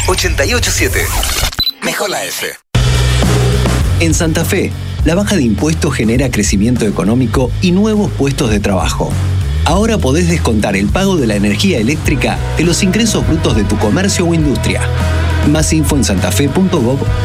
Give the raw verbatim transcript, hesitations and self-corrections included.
ochenta y ocho siete. Mejor la F. En Santa Fe, la baja de impuestos genera crecimiento económico y nuevos puestos de trabajo. Ahora podés descontar el pago de la energía eléctrica de los ingresos brutos de tu comercio o industria. Más info en santafe punto gov